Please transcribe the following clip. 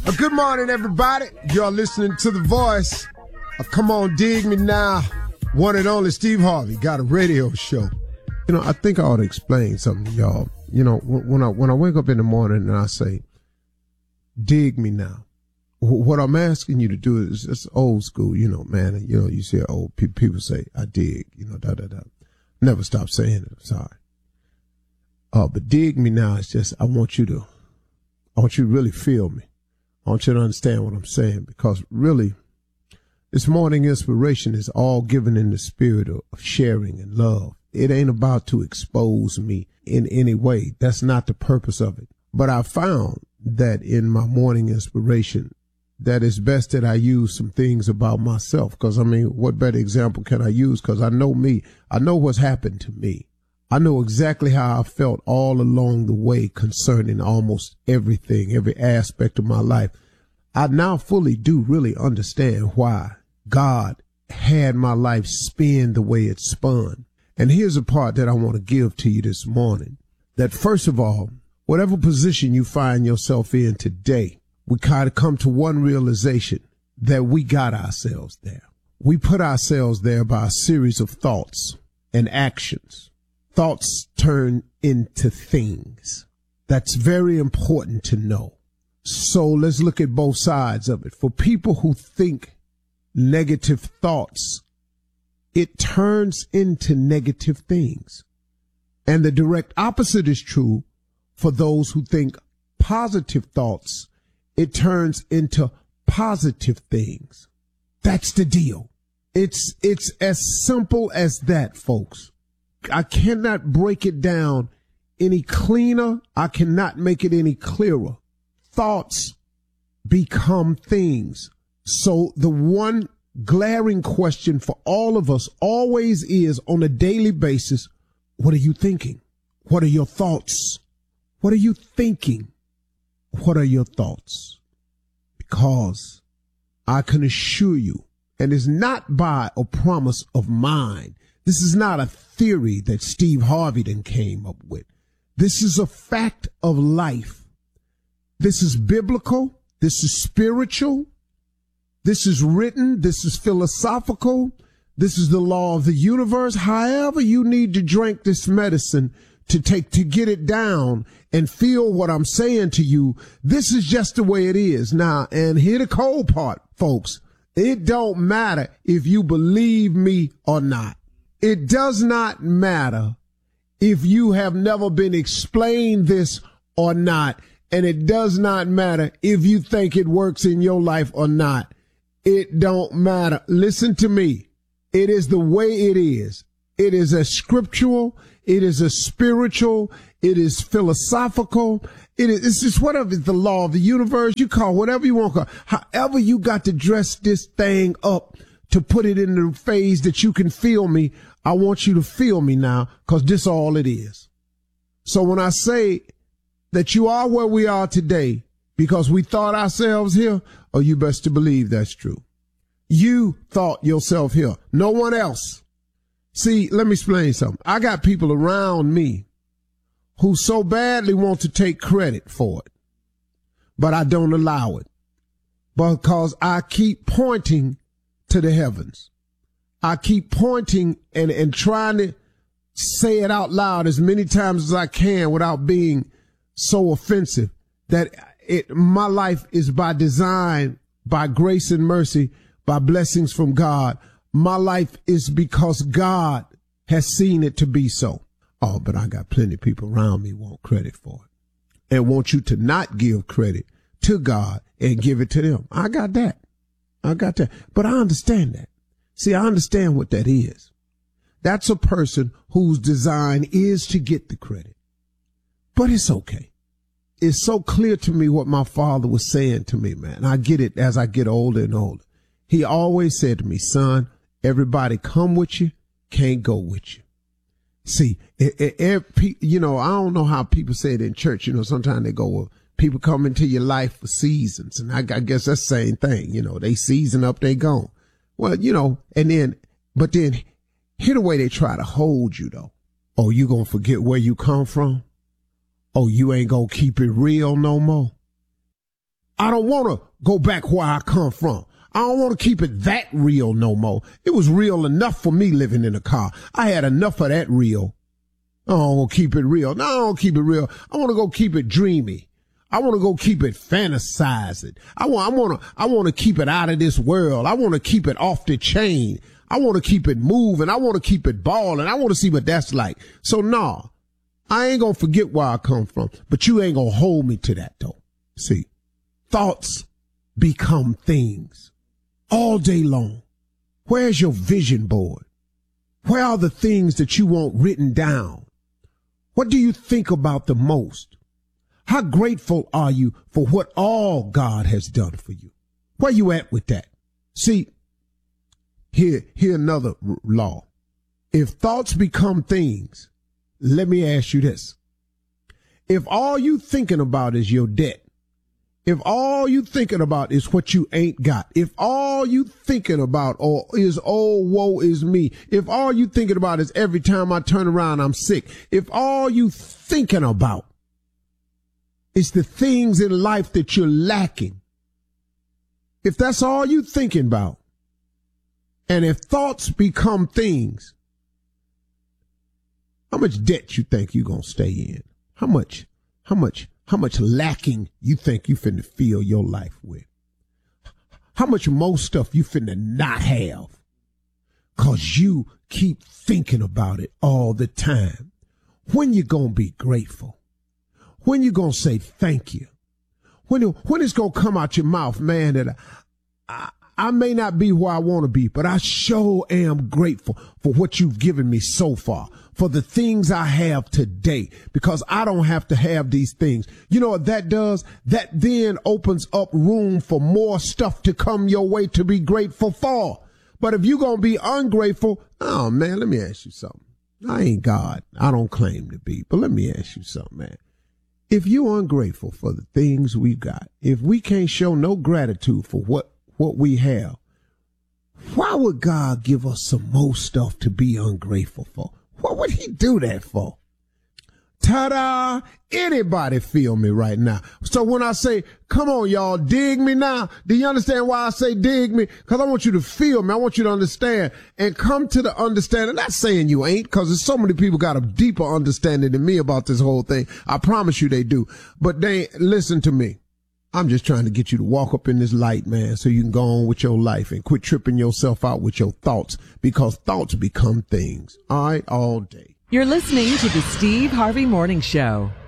Good morning, everybody. You're listening to The Voice. Come on, dig me now. One and only Steve Harvey got a radio show. You know, I think I ought to explain something to y'all. You know, when I wake up in the morning and I say, dig me now, what I'm asking you to do is just old school, you know, man. You know, you see old people say, I dig, you know, da-da-da. Never stop saying it. I'm sorry. But dig me now is just, I want you to really feel me. I want you to understand what I'm saying, because really, this morning inspiration is all given in the spirit of sharing and love. It ain't about to expose me in any way. That's not the purpose of it. But I found that in my morning inspiration, that it's best that I use some things about myself. Because, I mean, what better example can I use? Because I know me. I know what's happened to me. I know exactly how I felt all along the way concerning almost everything, every aspect of my life. I now fully do really understand why God had my life spin the way it spun. And here's a part that I want to give to you this morning. That first of all, whatever position you find yourself in today, we kind of come to one realization, that we got ourselves there. We put ourselves there by a series of thoughts and actions. Thoughts turn into things. That's very important to know. So let's look at both sides of it. For people who think negative thoughts, it turns into negative things. And the direct opposite is true for those who think positive thoughts. It turns into positive things. That's the deal. It's as simple as that, folks. I cannot break it down any cleaner. I cannot make it any clearer. Thoughts become things. So the one glaring question for all of us always is, on a daily basis, what are you thinking? What are your thoughts? What are you thinking? What are your thoughts? Because I can assure you, and it's not by a promise of mine. This is not a theory that Steve Harvey then came up with. This is a fact of life. This is biblical. This is spiritual. This is written. This is philosophical. This is the law of the universe. However you need to drink this medicine to get it down and feel what I'm saying to you, this is just the way it is. Now, and here the cold part, folks. It don't matter if you believe me or not. It does not matter if you have never been explained this or not. And it does not matter if you think it works in your life or not. It don't matter. Listen to me. It is the way it is. It is a scriptural. It is a spiritual. It is philosophical. It's just whatever is the law of the universe. You call whatever you want to call. However you got to dress this thing up to put it in the phase that you can feel me. I want you to feel me now, because this is all it is. So when I say that you are where we are today because we thought ourselves here, oh, you best to believe that's true. You thought yourself here. No one else. See, let me explain something. I got people around me who so badly want to take credit for it, but I don't allow it, because I keep pointing to the heavens. I keep pointing and trying to say it out loud as many times as I can without being so offensive, that my life is by design, by grace and mercy, by blessings from God. My life is because God has seen it to be so. Oh, but I got plenty of people around me who want credit for it and want you to not give credit to God and give it to them. I got that. But I understand that. See, I understand what that is. That's a person whose design is to get the credit. But it's okay. It's so clear to me what my father was saying to me, man. I get it as I get older and older. He always said to me, son, everybody come with you, can't go with you. See, you know, I don't know how people say it in church. You know, sometimes they go, well, people come into your life for seasons. And I guess that's the same thing. You know, they season up, they gone. Well, you know, but then here the way they try to hold you though. Oh, you gonna forget where you come from? Oh, you ain't gonna keep it real no more? I don't want to go back where I come from. I don't want to keep it that real no more. It was real enough for me living in a car. I had enough of that real. I don't want to keep it real. No, I don't keep it real. I want to go keep it dreamy. I want to go keep it fantasizing. I want to keep it out of this world. I want to keep it off the chain. I want to keep it moving. I want to keep it balling. I want to see what that's like. So nah, I ain't going to forget where I come from, but you ain't going to hold me to that though. See, thoughts become things all day long. Where's your vision board? Where are the things that you want written down? What do you think about the most? How grateful are you for what all God has done for you? Where you at with that? See, here another law. If thoughts become things, let me ask you this. If all you thinking about is your debt, if all you thinking about is what you ain't got, if all you thinking about is, oh, woe is me, if all you thinking about is every time I turn around, I'm sick, if all you thinking about is the things in life that you're lacking, if that's all you thinking about, and if thoughts become things, how much debt you think you gonna stay in? How much lacking you think you finna fill your life with? How much more stuff you finna not have? 'Cause you keep thinking about it all the time. When you gonna be grateful? When you gonna say thank you? When it's gonna come out your mouth, man, that I may not be where I want to be, but I sure am grateful for what you've given me so far, for the things I have today, because I don't have to have these things. You know what that does? That then opens up room for more stuff to come your way to be grateful for. But if you're going to be ungrateful, oh man, let me ask you something. I ain't God. I don't claim to be, but let me ask you something, man. If you're ungrateful for the things we got, if we can't show no gratitude for what we have, why would God give us some more stuff to be ungrateful for? What would he do that for? Ta-da! Anybody feel me right now? So when I say, come on, y'all, dig me now, do you understand why I say dig me? Because I want you to feel me. I want you to understand and come to the understanding. Not saying you ain't, because there's so many people got a deeper understanding than me about this whole thing. I promise you they do. But listen to me. I'm just trying to get you to walk up in this light, man, so you can go on with your life and quit tripping yourself out with your thoughts, because thoughts become things. All right, all day. You're listening to the Steve Harvey Morning Show.